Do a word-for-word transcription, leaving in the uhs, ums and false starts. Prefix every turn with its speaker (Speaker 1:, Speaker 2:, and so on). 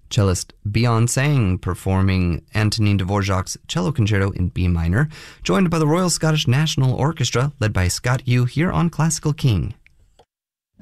Speaker 1: Cellist Beyonce Sang performing Antonin Dvorak's Cello Concerto in B minor, joined by the Royal Scottish National Orchestra led by Scott Yu here on Classical King.